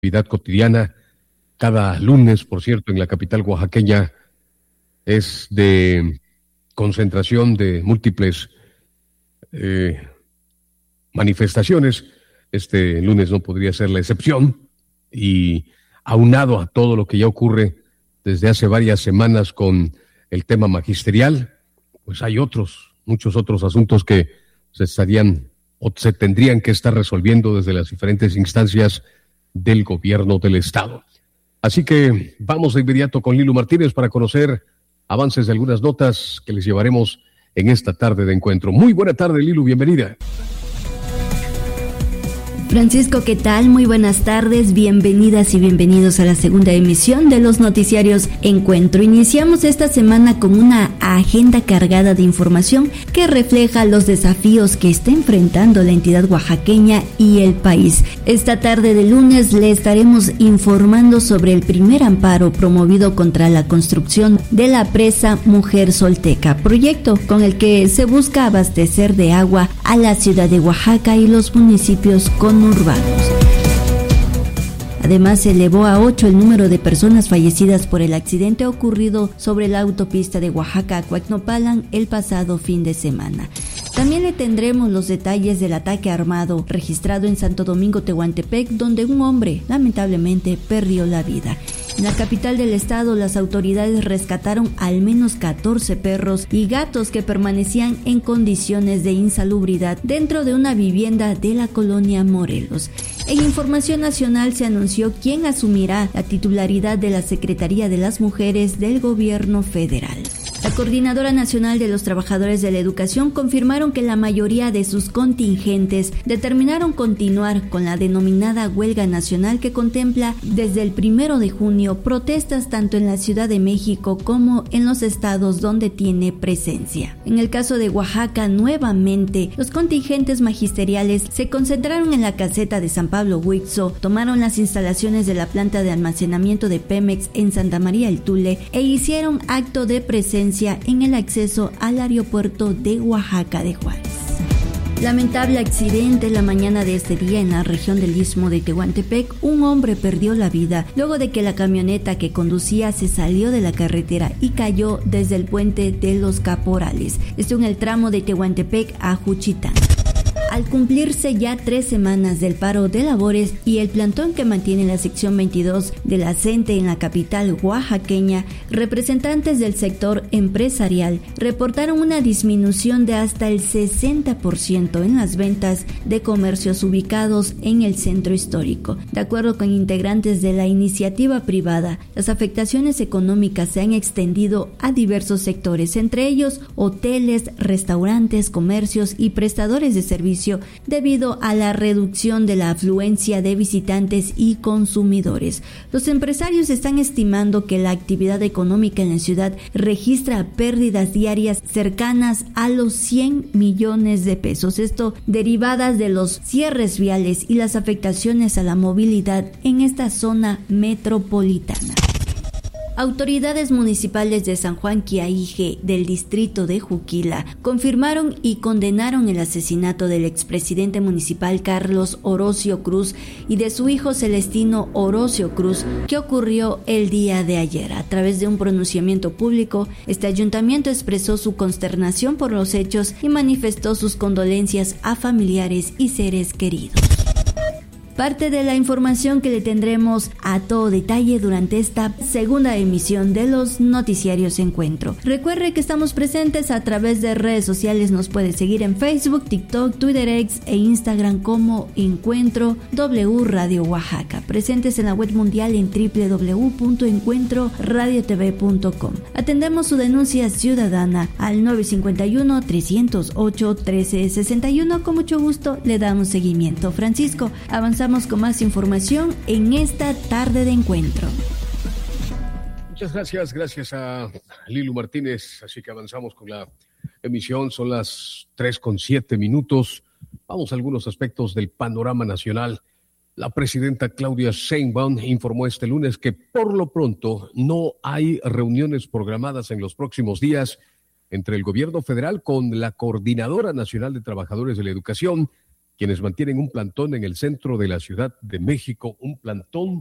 actividad cotidiana. Cada lunes, por cierto, en la capital oaxaqueña es de concentración de múltiples manifestaciones. Este lunes no podría ser la excepción, y aunado a todo lo que ya ocurre desde hace varias semanas con el tema magisterial, pues hay muchos otros asuntos que se estarían o se tendrían que estar resolviendo desde las diferentes instancias del gobierno del estado. Así que vamos de inmediato con Lilu Martínez para conocer avances de algunas notas que les llevaremos en esta tarde de encuentro. Muy buena tarde, Lilu, bienvenida. Francisco, ¿qué tal? Muy buenas tardes, bienvenidas y bienvenidos a la segunda emisión de los noticiarios Encuentro. Iniciamos esta semana con una agenda cargada de información que refleja los desafíos que está enfrentando la entidad oaxaqueña y el país. Esta tarde de lunes le estaremos informando sobre el primer amparo promovido contra la construcción de la presa Mujer Solteca, proyecto con el que se busca abastecer de agua a la ciudad de Oaxaca y los municipios conurbanos. Además, se elevó a 8 el número de personas fallecidas por el accidente ocurrido sobre la autopista de Oaxaca a Cuacnopalan el pasado fin de semana. También le tendremos los detalles del ataque armado registrado en Santo Domingo, Tehuantepec, donde un hombre lamentablemente perdió la vida. En la capital del estado, las autoridades rescataron al menos 14 perros y gatos que permanecían en condiciones de insalubridad dentro de una vivienda de la colonia Morelos. En información nacional se anunció quién asumirá la titularidad de la Secretaría de las Mujeres del Gobierno Federal. La Coordinadora Nacional de los Trabajadores de la Educación confirmaron que la mayoría de sus contingentes determinaron continuar con la denominada huelga nacional que contempla desde el 1 de junio protestas tanto en la Ciudad de México como en los estados donde tiene presencia. En el caso de Oaxaca, nuevamente, los contingentes magisteriales se concentraron en la caseta de San Pablo Huixo, tomaron las instalaciones de la planta de almacenamiento de Pemex en Santa María el Tule e hicieron acto de presencia en el acceso al aeropuerto de Oaxaca de Juárez. Lamentable accidente la mañana de este día en la región del Istmo de Tehuantepec. Un hombre perdió la vida luego de que la camioneta que conducía se salió de la carretera y cayó desde el puente de los Caporales, esto en el tramo de Tehuantepec a Juchitán. Al cumplirse ya 3 semanas del paro de labores y el plantón que mantiene la sección 22 de la CENTE en la capital oaxaqueña, representantes del sector empresarial reportaron una disminución de hasta el 60% en las ventas de comercios ubicados en el centro histórico. De acuerdo con integrantes de la iniciativa privada, las afectaciones económicas se han extendido a diversos sectores, entre ellos hoteles, restaurantes, comercios y prestadores de servicios, debido a la reducción de la afluencia de visitantes y consumidores. Los empresarios están estimando que la actividad económica en la ciudad registra pérdidas diarias cercanas a los 100 millones de pesos, esto derivadas de los cierres viales y las afectaciones a la movilidad en esta zona metropolitana. Autoridades municipales de San Juan Quiaije del distrito de Juquila confirmaron y condenaron el asesinato del expresidente municipal Carlos Orocio Cruz y de su hijo Celestino Orocio Cruz, que ocurrió el día de ayer. A través de un pronunciamiento público, este ayuntamiento expresó su consternación por los hechos y manifestó sus condolencias a familiares y seres queridos. Parte de la información que le tendremos a todo detalle durante esta segunda emisión de los noticiarios Encuentro. Recuerde que estamos presentes a través de redes sociales, nos puede seguir en Facebook, TikTok, Twitter X e Instagram como Encuentro W Radio Oaxaca. Presentes en la web mundial en www.encuentroradiotv.com. Atendemos su denuncia ciudadana al 951-308-1361. Con mucho gusto le damos seguimiento. Francisco, avanzamos con más información en esta tarde de encuentro. Muchas gracias a Lilu Martínez. Así que avanzamos con la emisión, son las 3:07. Vamos a algunos aspectos del panorama nacional. La presidenta Claudia Sheinbaum informó este lunes que por lo pronto no hay reuniones programadas en los próximos días entre el gobierno federal con la Coordinadora Nacional de Trabajadores de la Educación, quienes mantienen un plantón en el centro de la Ciudad de México, un plantón